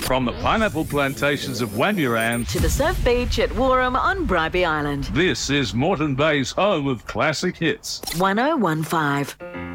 From the pineapple plantations of Wanuran to the surf beach at Warham on Bribie Island. This is Moreton Bay's home of classic hits. 1015.